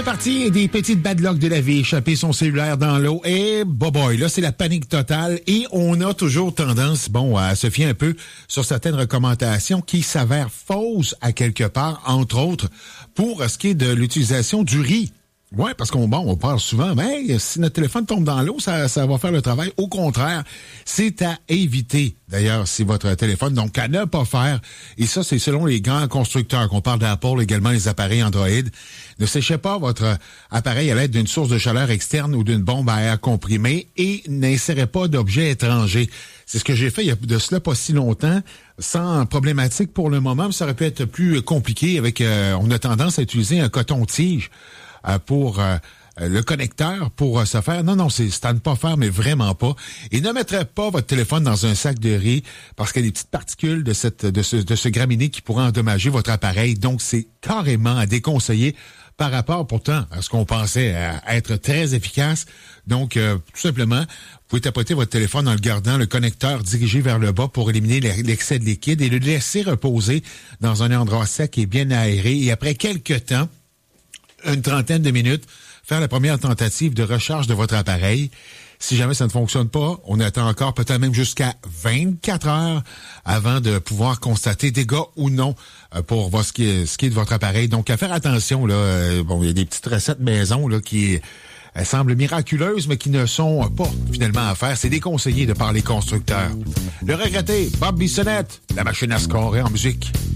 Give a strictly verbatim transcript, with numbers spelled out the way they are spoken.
C'est parti des petites bad luck de la vie, échapper son cellulaire dans l'eau et boy, là c'est la panique totale et on a toujours tendance, bon, à se fier un peu sur certaines recommandations qui s'avèrent fausses à quelque part, entre autres pour ce qui est de l'utilisation du riz. Ouais, parce qu'on bon, on parle souvent, mais si notre téléphone tombe dans l'eau, ça, ça va faire le travail. Au contraire, c'est à éviter. D'ailleurs, si votre téléphone, donc à ne pas faire. Et ça, c'est selon les grands constructeurs, qu'on parle d'Apple, également les appareils Android. Ne séchez pas votre appareil à l'aide d'une source de chaleur externe ou d'une bombe à air comprimé et n'insérez pas d'objets étrangers. C'est ce que j'ai fait il y a de cela pas si longtemps, sans problématique pour le moment, mais ça aurait pu être plus compliqué avec, euh, on a tendance à utiliser un coton-tige. Euh, pour euh, le connecteur pour euh, se faire. Non, non, c'est, c'est à ne pas faire, mais vraiment pas. Et ne mettrez pas votre téléphone dans un sac de riz parce qu'il y a des petites particules de cette de ce, de ce graminé qui pourraient endommager votre appareil. Donc, c'est carrément à déconseiller par rapport pourtant à ce qu'on pensait à être très efficace. Donc, euh, tout simplement, vous pouvez tapoter votre téléphone en le gardant le connecteur dirigé vers le bas pour éliminer l'excès de liquide et le laisser reposer dans un endroit sec et bien aéré. Et après quelques temps, une trentaine de minutes, faire la première tentative de recharge de votre appareil. Si jamais ça ne fonctionne pas, on attend encore peut-être même jusqu'à vingt-quatre heures avant de pouvoir constater dégâts ou non pour voir ce qui est, ce qui est de votre appareil. Donc, à faire attention, là. Bon, il y a des petites recettes maison, là, qui elles semblent miraculeuses, mais qui ne sont pas finalement à faire. C'est déconseillé de par les constructeurs. Le regretté Bob Bissonnette, la machine à scorer en musique.